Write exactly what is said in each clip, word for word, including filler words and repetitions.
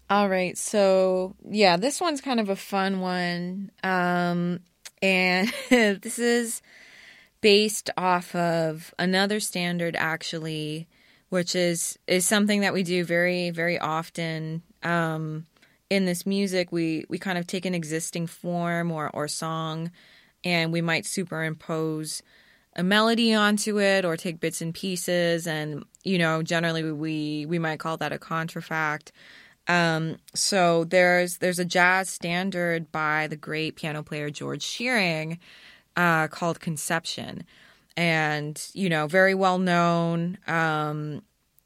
All right, so yeah, this one's kind of a fun one. Um, and this is based off of another standard actually, which is is something that we do very, very often. Um, in this music, we we kind of take an existing form or or song, and we might superimpose a melody onto it or take bits and pieces, and you know, generally we we might call that a contrafact. Um, so there's there's a jazz standard by the great piano player George Shearing uh, called Conception, and you know, very well known, um,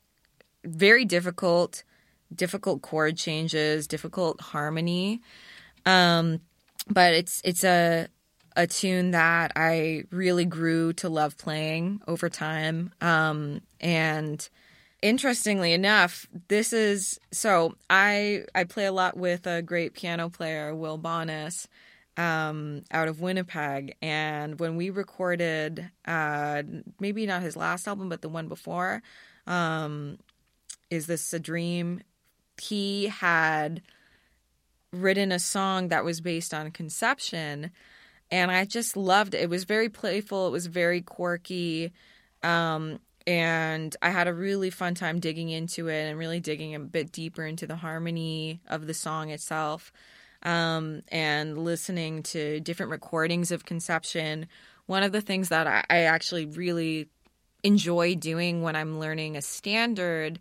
very difficult, difficult chord changes, difficult harmony. Um, but it's it's a a tune that I really grew to love playing over time. Um, and interestingly enough, this is so I I play a lot with a great piano player, Will Bonas, um, out of Winnipeg. And when we recorded, uh, maybe not his last album, but the one before, um, Is This a Dream? He had written a song that was based on Conception, and I just loved it. It was very playful. It was very quirky. Um, and I had a really fun time digging into it and really digging a bit deeper into the harmony of the song itself, um, and listening to different recordings of Conception. One of the things that I, I actually really enjoy doing when I'm learning a standard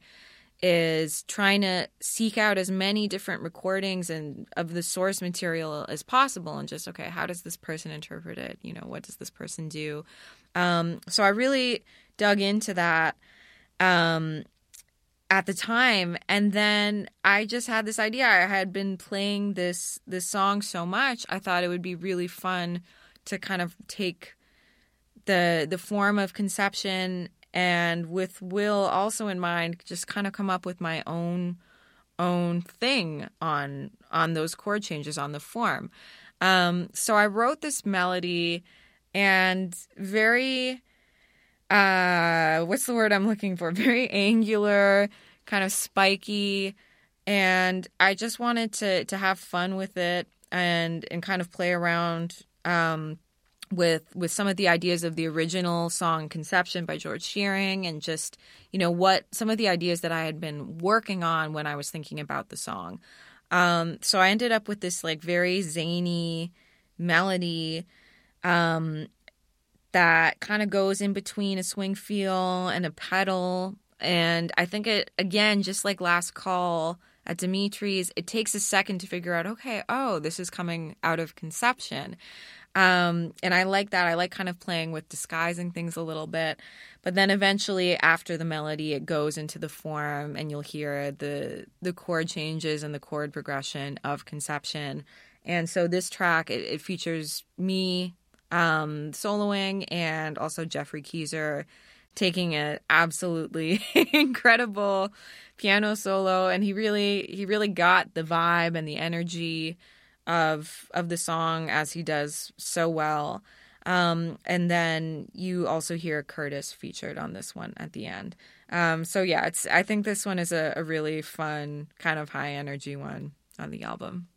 is trying to seek out as many different recordings and of the source material as possible, and just, okay, how does this person interpret it? You know, what does this person do? Um, so I really dug into that um, at the time, and then I just had this idea. I had been playing this this song so much, I thought it would be really fun to kind of take the the form of Conception, and with Will also in mind, just kind of come up with my own own thing on on those chord changes on the form. Um, so I wrote this melody, and very uh, what's the word I'm looking for? Very angular, kind of spiky, and I just wanted to to have fun with it and and kind of play around. Um, with with some of the ideas of the original song Conception by George Shearing, and just, you know, what some of the ideas that I had been working on when I was thinking about the song. Um, so I ended up with this like very zany melody um, that kind of goes in between a swing feel and a pedal. And I think it, again, just like Last Call at Dimitri's, it takes a second to figure out, okay, oh, this is coming out of Conception. Um, and I like that. I like kind of playing with disguising things a little bit. But then eventually after the melody, it goes into the form, and you'll hear the the chord changes and the chord progression of Conception. And so this track, it, it features me um, soloing, and also Jeffrey Keyser taking an absolutely incredible piano solo. And he really he really got the vibe and the energy of of the song, as he does so well. Um, and then you also hear Curtis featured on this one at the end. Um, so yeah, it's I think this one is a, a really fun, kind of high energy one on the album.